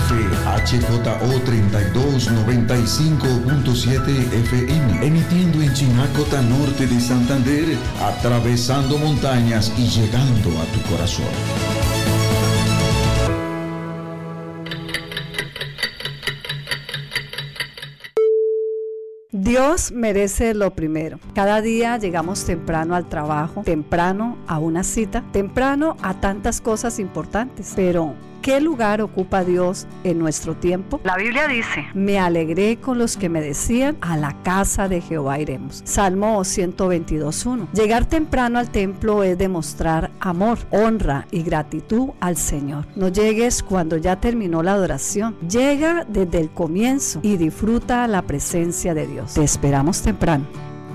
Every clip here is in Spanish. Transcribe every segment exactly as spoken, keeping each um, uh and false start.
H J O treinta y dos noventa y cinco punto siete F M, emitiendo en Chinacota Norte de Santander, atravesando montañas y llegando a tu corazón. Dios merece lo primero. Cada día llegamos temprano al trabajo, temprano a una cita, temprano a tantas cosas importantes. Pero, ¿qué lugar ocupa Dios en nuestro tiempo? La Biblia dice: me alegré con los que me decían, a la casa de Jehová iremos. Salmo ciento veintidós, uno. Llegar temprano al templo es demostrar amor, honra y gratitud al Señor. No llegues cuando ya terminó la adoración. Llega desde el comienzo y disfruta la presencia de Dios. Te esperamos temprano.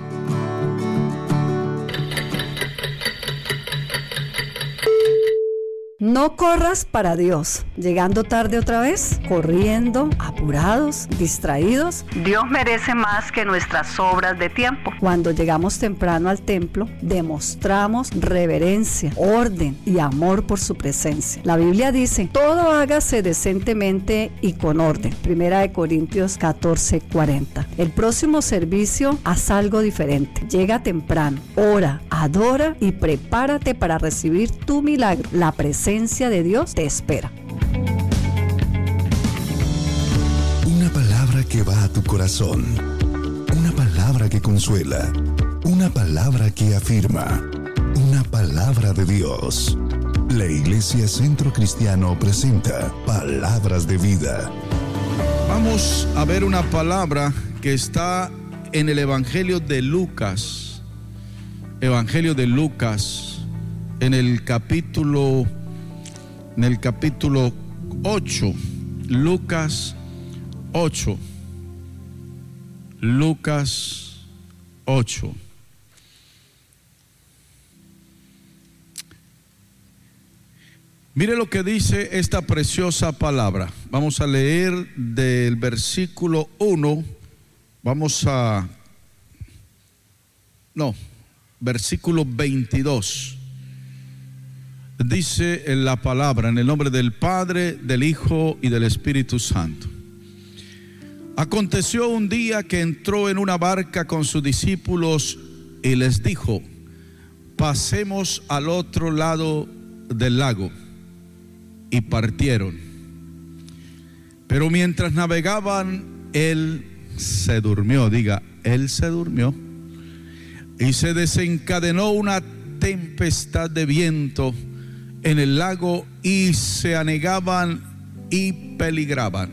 No corras para Dios, llegando tarde otra vez, corriendo, apurados, distraídos. Dios merece más que nuestras obras de tiempo. Cuando llegamos temprano al templo, demostramos reverencia, orden y amor por su presencia. La Biblia dice: todo hágase decentemente y con orden. Primera de Corintios catorce, cuarenta. El próximo servicio, haz algo diferente. Llega temprano, ora, adora y prepárate para recibir tu milagro. La presencia de Dios te espera. Una palabra que va a tu corazón, una palabra que consuela, una palabra que afirma, una palabra de Dios. La Iglesia Centro Cristiano presenta Palabras de Vida. Vamos a ver una palabra que está en el Evangelio de Lucas. Evangelio de Lucas, en el capítulo En el capítulo ocho, Lucas ocho, Lucas ocho. Mire lo que dice esta preciosa palabra. Vamos a leer del versículo uno, vamos a, no, versículo veintidós. Dice en la palabra, en el nombre del Padre, del Hijo y del Espíritu Santo. Aconteció un día que entró en una barca con sus discípulos y les dijo: pasemos al otro lado del lago. Y partieron. Pero mientras navegaban, él se durmió. Diga, él se durmió. Y se desencadenó una tempestad de viento en el lago y se anegaban y peligraban.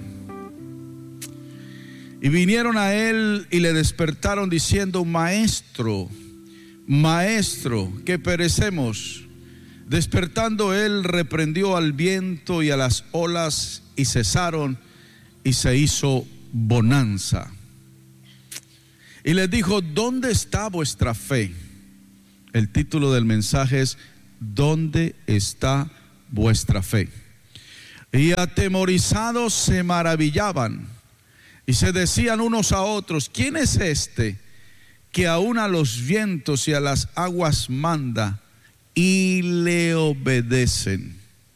Y vinieron a él y le despertaron diciendo: maestro, maestro, que perecemos. Despertando él, reprendió al viento y a las olas y cesaron, y se hizo bonanza. Y les dijo: ¿dónde está vuestra fe? El título del mensaje es: ¿dónde está vuestra fe? Y atemorizados se maravillaban y se decían unos a otros: ¿quién es este que aún a los vientos y a las aguas manda y le obedecen?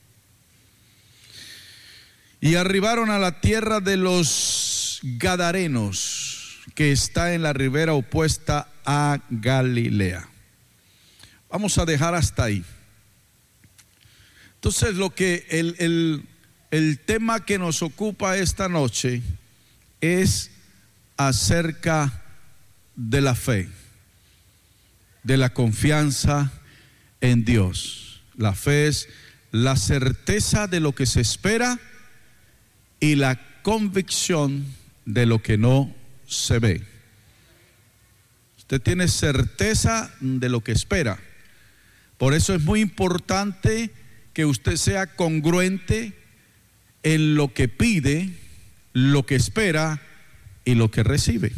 Y arribaron a la tierra de los Gadarenos, que está en la ribera opuesta a Galilea. Vamos a dejar hasta ahí. Entonces, lo que el, el, el tema que nos ocupa esta noche es acerca de la fe, de la confianza en Dios. La fe es la certeza de lo que se espera y la convicción de lo que no se ve. Usted tiene certeza de lo que espera. Por eso es muy importante que usted sea congruente en lo que pide, lo que espera y lo que recibe.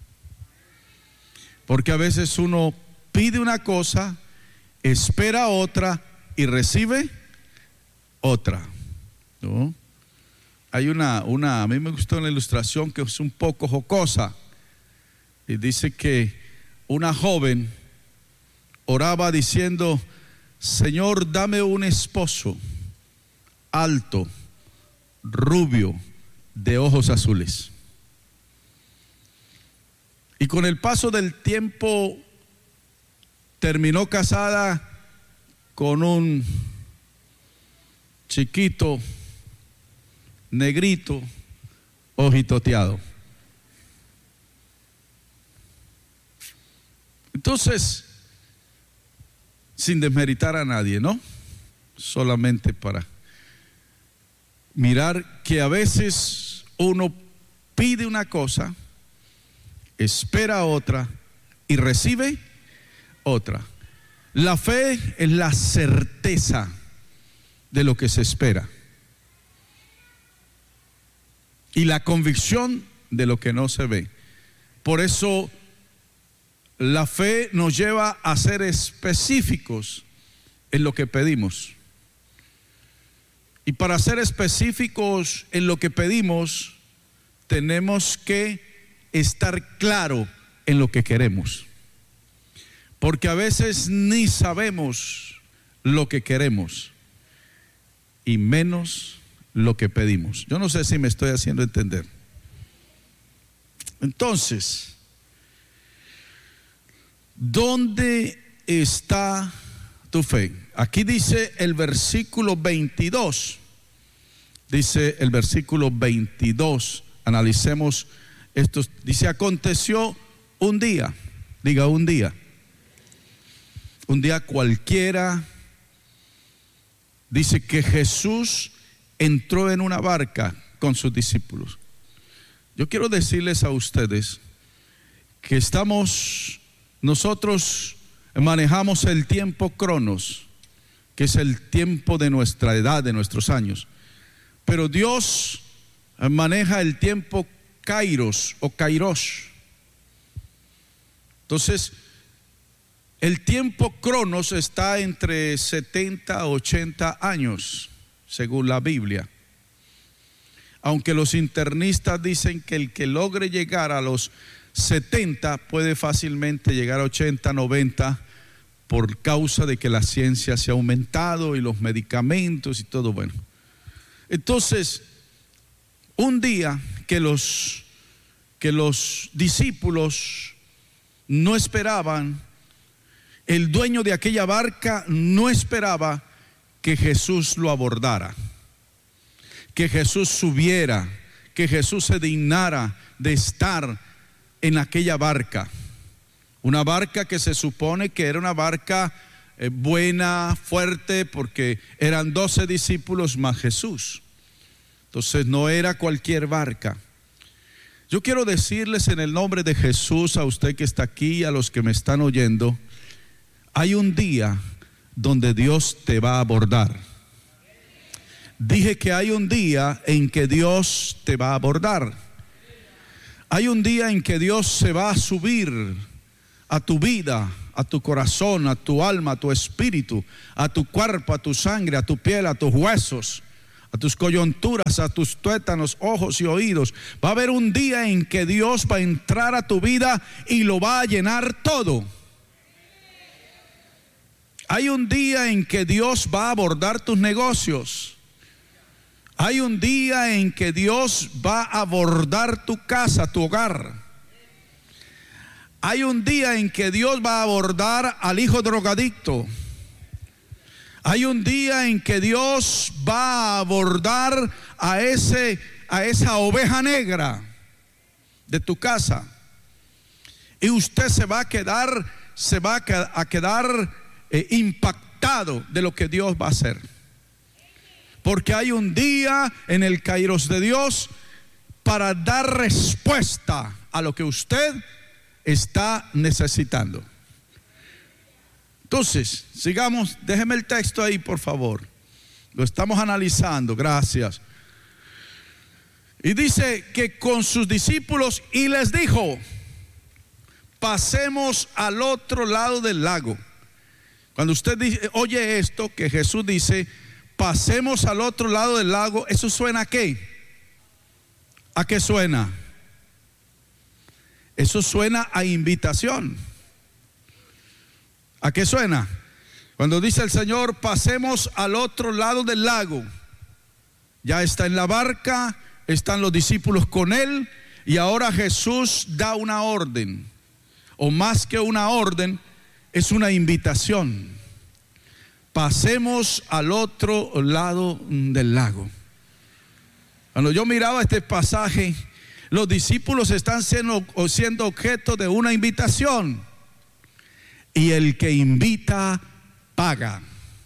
Porque a veces uno pide una cosa, espera otra y recibe otra, ¿no? Hay una, una, a mí me gustó una ilustración que es un poco jocosa, y dice que una joven oraba diciendo: Señor, dame un esposo alto, rubio, de ojos azules. Y con el paso del tiempo terminó casada con un chiquito, negrito, ojitoteado. Entonces, sin desmeritar a nadie, ¿no? Solamente para mirar que a veces uno pide una cosa, espera otra y recibe otra. La fe es la certeza de lo que se espera y la convicción de lo que no se ve. Por eso la fe nos lleva a ser específicos en lo que pedimos. Y para ser específicos en lo que pedimos, tenemos que estar claro en lo que queremos. Porque a veces ni sabemos lo que queremos y menos lo que pedimos. Yo no sé si me estoy haciendo entender. Entonces, ¿dónde está tu fe? Aquí dice el versículo veintidós. Dice el versículo veintidós. Analicemos esto. Dice: aconteció un día. Diga un día. Un día cualquiera. Dice que Jesús entró en una barca con sus discípulos. Yo quiero decirles a ustedes que estamos, nosotros manejamos el tiempo cronos, que es el tiempo de nuestra edad, de nuestros años. Pero Dios maneja el tiempo kairos o kairos. Entonces, el tiempo cronos está entre setenta a ochenta años, según la Biblia. Aunque los internistas dicen que el que logre llegar a los setenta puede fácilmente llegar a ochenta, noventa, por causa de que la ciencia se ha aumentado y los medicamentos y todo. Bueno, entonces un día que los que los discípulos no esperaban, el dueño de aquella barca no esperaba que Jesús lo abordara, que Jesús subiera, que Jesús se dignara de estar en aquella barca. Una barca que se supone que era una barca eh, buena, fuerte, porque eran doce discípulos más Jesús. Entonces no era cualquier barca. Yo quiero decirles en el nombre de Jesús, a usted que está aquí y a los que me están oyendo, hay un día donde Dios te va a abordar. Dije que hay un día en que Dios te va a abordar. Hay un día en que Dios se va a subir a tu vida, a tu corazón, a tu alma, a tu espíritu, a tu cuerpo, a tu sangre, a tu piel, a tus huesos, a tus coyunturas, a tus tuétanos, ojos y oídos. Va a haber un día en que Dios va a entrar a tu vida y lo va a llenar todo. Hay un día en que Dios va a abordar tus negocios. Hay un día en que Dios va a abordar tu casa, tu hogar. Hay un día en que Dios va a abordar al hijo drogadicto. Hay un día en que Dios va a abordar a ese, a esa oveja negra de tu casa. Y usted se va a quedar, se va a quedar eh, impactado de lo que Dios va a hacer. Porque hay un día en el kairos de Dios para dar respuesta a lo que usted está necesitando. Entonces, sigamos, déjeme el texto ahí, por favor. Lo estamos analizando, gracias. Y dice que con sus discípulos y les dijo: pasemos al otro lado del lago. Cuando usted dice, oye esto, que Jesús dice, pasemos al otro lado del lago, ¿eso suena a qué? ¿A qué suena? Eso suena a invitación. ¿A qué suena? Cuando dice el Señor, pasemos al otro lado del lago. Ya está en la barca, están los discípulos con él, y ahora Jesús da una orden, o más que una orden, es una invitación. Pasemos al otro lado del lago. Cuando yo miraba este pasaje, los discípulos están siendo, siendo objeto de una invitación, y el que invita paga.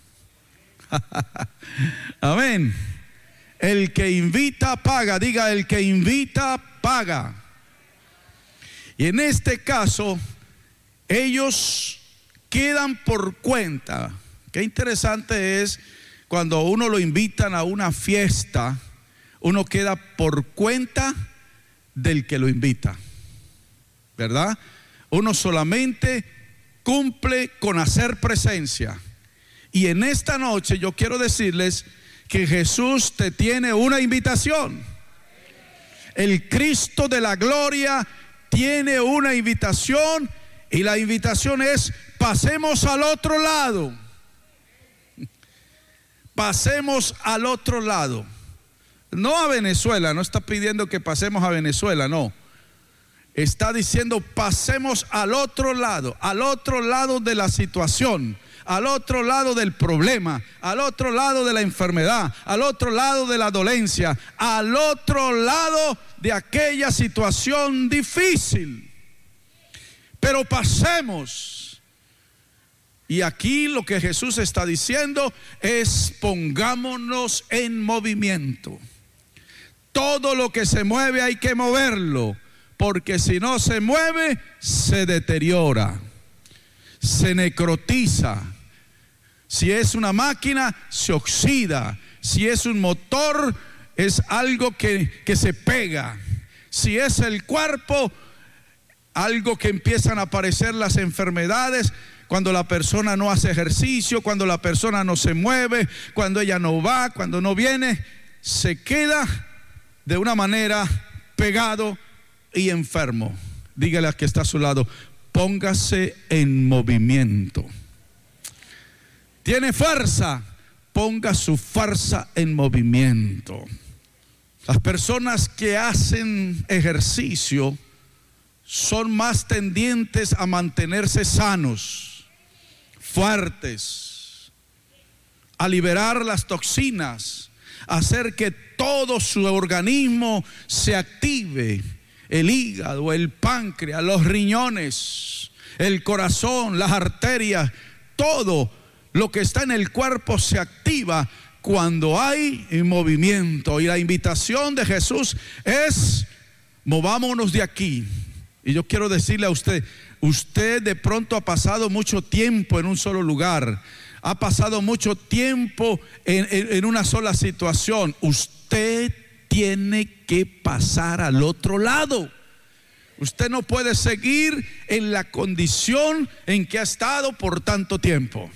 Amén. El que invita paga. Diga, el que invita paga. Y en este caso, ellos quedan por cuenta. Qué interesante es cuando uno lo invitan a una fiesta, uno queda por cuenta del que lo invita, ¿verdad? Uno solamente cumple con hacer presencia. Y en esta noche yo quiero decirles que Jesús te tiene una invitación. El Cristo de la gloria tiene una invitación, y la invitación es: pasemos al otro lado. Pasemos al otro lado. No a Venezuela, no está pidiendo que pasemos a Venezuela, no. Está diciendo: pasemos al otro lado, al otro lado de la situación, al otro lado del problema, al otro lado de la enfermedad, al otro lado de la dolencia, al otro lado de aquella situación difícil. Pero pasemos. Y aquí lo que Jesús está diciendo es: pongámonos en movimiento. Todo lo que se mueve hay que moverlo, porque si no se mueve, se deteriora, se necrotiza. Si es una máquina, se oxida. Si es un motor, es algo que, que se pega. Si es el cuerpo, algo que empiezan a aparecer las enfermedades cuando la persona no hace ejercicio, cuando la persona no se mueve, cuando ella no va, cuando no viene, se queda de una manera pegado y enfermo. Dígale al que está a su lado: póngase en movimiento. Tiene fuerza, ponga su fuerza en movimiento. Las personas que hacen ejercicio son más tendientes a mantenerse sanos, fuertes, a liberar las toxinas, a hacer que todo su organismo se active. El hígado, el páncreas, los riñones, el corazón, las arterias, todo lo que está en el cuerpo se activa cuando hay movimiento. Y la invitación de Jesús es: movámonos de aquí. Y yo quiero decirle a usted: usted de pronto ha pasado mucho tiempo en un solo lugar, ha pasado mucho tiempo en, en, en una sola situación. Usted tiene que pasar al otro lado. Usted no puede seguir en la condición en que ha estado por tanto tiempo.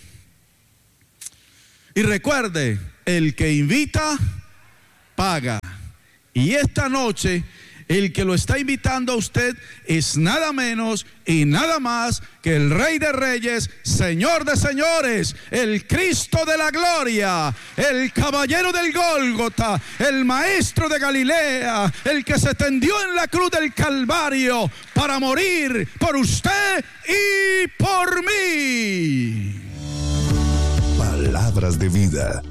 Y recuerde, el que invita, paga. Y esta noche, el que lo está invitando a usted es nada menos y nada más que el Rey de Reyes, Señor de Señores, el Cristo de la gloria, el caballero del Gólgota, el maestro de Galilea, el que se tendió en la cruz del Calvario para morir por usted y por mí. Palabras de vida.